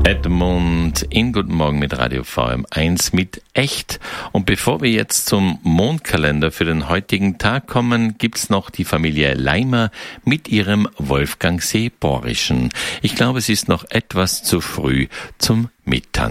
Edmund in Guten Morgen mit Radio VM1 mit Echt. Und bevor wir jetzt zum Mondkalender für den heutigen Tag kommen, gibt's noch die Familie Leimer mit ihrem Wolfgangsee Borischen. Ich glaube, es ist noch etwas zu früh zum Mittanzen.